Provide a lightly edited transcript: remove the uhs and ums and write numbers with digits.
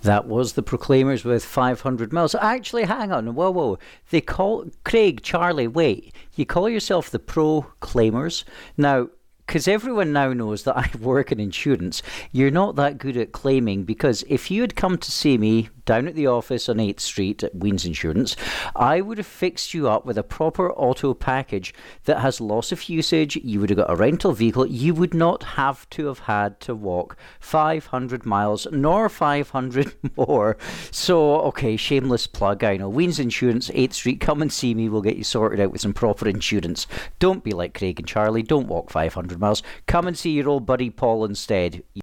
That was the Proclaimers with 500 miles. Actually, hang on. Whoa, whoa. They call Craig, Charlie, wait. You call yourself the Proclaimers? Now, because everyone now knows that I work in insurance, you're not that good at claiming, because if you had come to see me down at the office on 8th Street at Ween's Insurance, I would have fixed you up with a proper auto package that has loss of usage. You would have got a rental vehicle. You would not have to have had to walk 500 miles, nor 500 more. So, okay, shameless plug, I know. Ween's Insurance, 8th Street, come and see me. We'll get you sorted out with some proper insurance. Don't be like Craig and Charlie. Don't walk 500 miles. Come and see your old buddy Paul instead.